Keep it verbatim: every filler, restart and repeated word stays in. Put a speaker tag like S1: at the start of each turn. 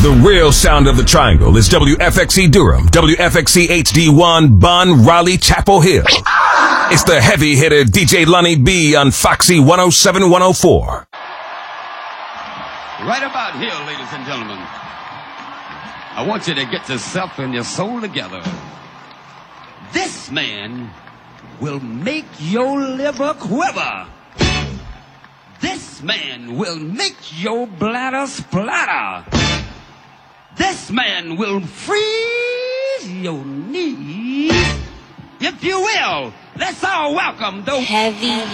S1: The real sound of the triangle is W F X C Durham, W F X C H D one, Bonn, Raleigh, Chapel Hill. It's the heavy hitter D J Lonnie B on Foxy one oh seven one oh four.
S2: Right about here, ladies and gentlemen, I want you to get yourself and your soul together. This man will make your liver quiver. This man will make your bladder splatter. This man will freeze your knees. If you will, let's all welcome those
S3: heavy